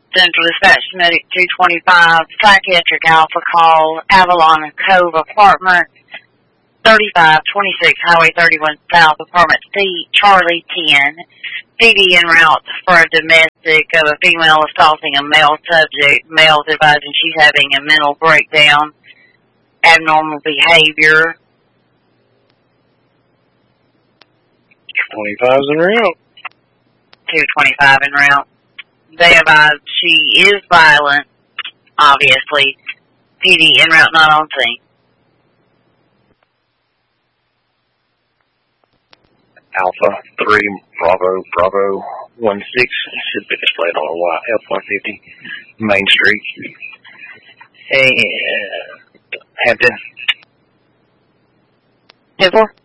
Central Dispatch Medic 225, Psychiatric Alpha call, Avalon Cove Apartment, 3526 Highway 31 South, Apartment C, Charlie 10. PD en route for a domestic of a female assaulting a male subject. Male's advising she's having a mental breakdown, abnormal behavior. 25's en route. 225 en route. They advise she is violent, obviously. PD en route, not on scene. Alpha 3 Bravo 16 should be displayed on a white F-150 Main Street. And Hampton. 10-4.